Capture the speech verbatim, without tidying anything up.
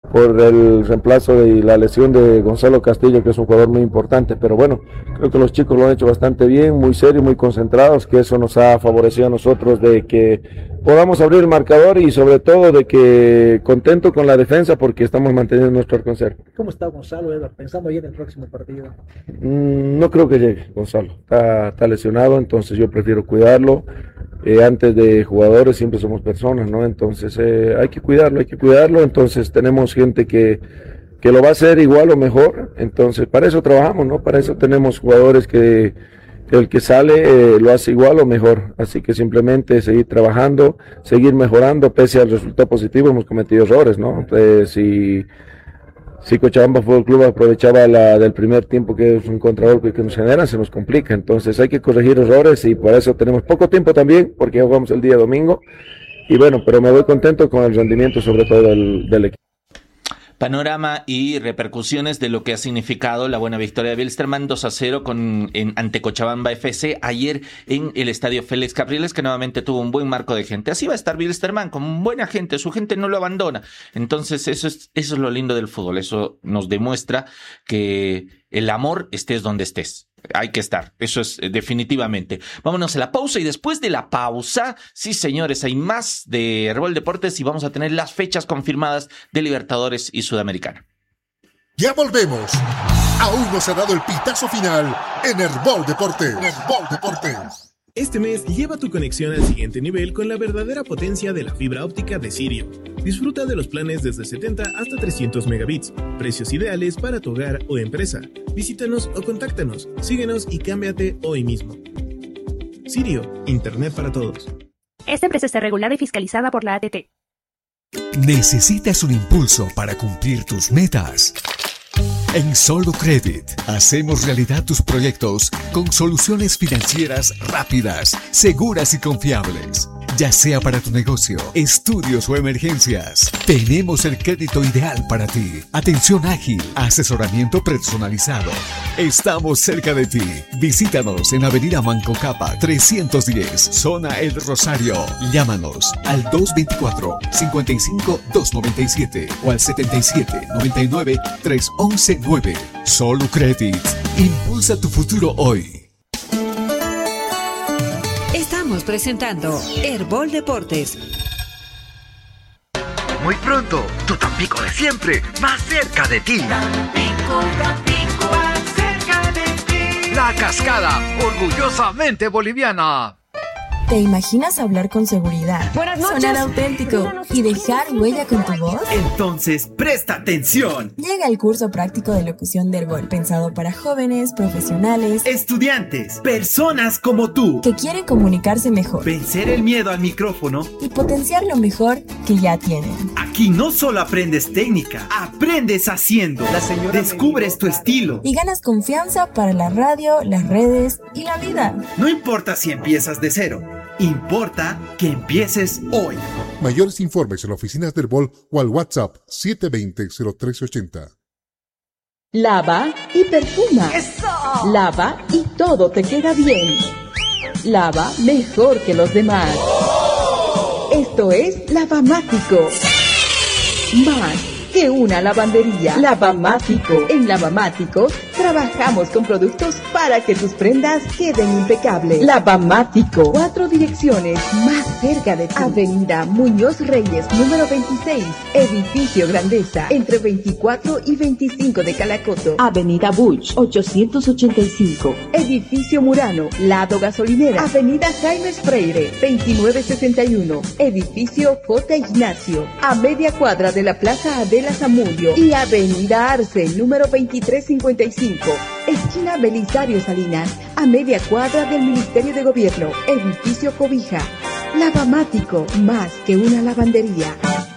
por el reemplazo y la lesión de Gonzalo Castillo, que es un jugador muy importante, pero bueno, creo que los chicos lo han hecho bastante bien, muy serios, muy concentrados, que eso nos ha favorecido a nosotros de que podamos abrir el marcador y sobre todo de que contento con la defensa porque estamos manteniendo nuestro arco en cero. ¿Cómo está Gonzalo, Edward? Pensando ya en el próximo partido. Mm, no creo que llegue Gonzalo, está, está lesionado, entonces yo prefiero cuidarlo. Eh, antes de jugadores siempre somos personas, ¿no? Entonces eh, hay que cuidarlo, hay que cuidarlo, entonces tenemos gente que, que lo va a hacer igual o mejor, entonces para eso trabajamos, ¿no? Para eso tenemos jugadores que, que el que sale eh, lo hace igual o mejor, así que simplemente seguir trabajando, seguir mejorando, pese al resultado positivo hemos cometido errores, ¿no? Entonces, si... Si Cochabamba Fútbol Club aprovechaba la del primer tiempo, que es un contragolpe que nos genera, se nos complica. Entonces hay que corregir errores y por eso tenemos poco tiempo también, porque ya jugamos el día domingo. Y bueno, pero me voy contento con el rendimiento sobre todo del, del equipo. Panorama y repercusiones de lo que ha significado la buena victoria de Wilstermann dos a cero con, en, ante Cochabamba F C ayer en el estadio Félix Capriles, que nuevamente tuvo un buen marco de gente. Así va a estar Wilstermann, con buena gente, su gente no lo abandona. Entonces eso es, eso es lo lindo del fútbol, eso nos demuestra que el amor estés donde estés. Hay que estar, eso es eh, definitivamente. Vámonos a la pausa y después de la pausa, sí señores, hay más de Herbol Deportes y vamos a tener las fechas confirmadas de Libertadores y Sudamericana. Ya volvemos. Aún no se ha dado el pitazo final en Herbol Deportes. Herbol Deportes. Este mes lleva tu conexión al siguiente nivel con la verdadera potencia de la fibra óptica de Sirio. Disfruta de los planes desde setenta hasta trescientos megabits. Precios ideales para tu hogar o empresa. Visítanos o contáctanos. Síguenos y cámbiate hoy mismo. Sirio, Internet para todos. Esta empresa está regulada y fiscalizada por la A T T. ¿Necesitas un impulso para cumplir tus metas? En Solo Credit hacemos realidad tus proyectos con soluciones financieras rápidas, seguras y confiables. Ya sea para tu negocio, estudios o emergencias, tenemos el crédito ideal para ti. Atención ágil, asesoramiento personalizado. Estamos cerca de ti. Visítanos en Avenida Manco Capa trescientos diez, Zona El Rosario. Llámanos al dos veinticuatro, cincuenta y cinco, doscientos noventa y siete o al setenta y siete, noventa y nueve, trescientos once nueve. Solo Credit. Impulsa tu futuro hoy. Estamos presentando Herbol Deportes. Muy pronto, tu Tampico de siempre, más cerca de ti. Tampico, Tampico, más cerca de ti. La Cascada, orgullosamente boliviana. ¿Te imaginas hablar con seguridad, Buenas noches. sonar auténtico y dejar huella con tu voz? Entonces, presta atención. Llega el curso práctico de locución de Herbol, pensado para jóvenes, profesionales, estudiantes, personas como tú, que quieren comunicarse mejor, vencer el miedo al micrófono y potenciar lo mejor que ya tienen. Aquí no solo aprendes técnica, aprendes haciendo. La señora Descubres tu estilo y ganas confianza para la radio, las redes y la vida. No importa si empiezas de cero. Importa que empieces hoy. Mayores informes en las oficinas del Herbol o al WhatsApp siete dos cero, cero tres ocho cero. Lava y perfuma. ¡Eso! Lava y todo te queda bien. Lava mejor que los demás. ¡Oh! Esto es Lavamático. Más que una lavandería. Lavamático. En Lavamático trabajamos con productos para que tus prendas queden impecables. Lavamático. Cuatro direcciones más cerca de ti. Avenida Muñoz Reyes, número veintiséis. Edificio Grandeza, entre veinticuatro y veinticinco de Calacoto. Avenida Buch, ochocientos ochenta y cinco. Edificio Murano, lado gasolinera. Avenida Jaime Freire, veintinueve sesenta y uno. Edificio J. Ignacio, a media cuadra de la Plaza Adela Zamudio. Y Avenida Arce, número veintitrés cincuenta y cinco. Esquina Belisario Salinas, a media cuadra del Ministerio de Gobierno. Edificio Cobija. Lavamático, más que una lavandería.